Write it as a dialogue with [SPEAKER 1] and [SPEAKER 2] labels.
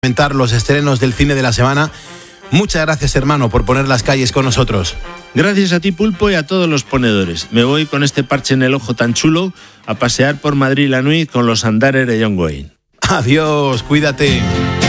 [SPEAKER 1] comentar los estrenos del cine de la semana. Muchas gracias, hermano, por poner las calles con nosotros.
[SPEAKER 2] Gracias a ti, Pulpo, y a todos los ponedores. Me voy con este parche en el ojo tan chulo a pasear por Madrid la nuit con los Andares de John Wayne.
[SPEAKER 1] Adiós, cuídate.